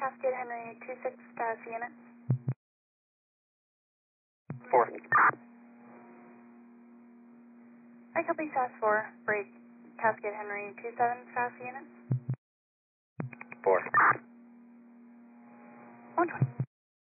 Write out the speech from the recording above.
Cascade Henry 26 status unit. 4. I copy SAS 4, break Cascade Henry 27 status unit. 4. 120.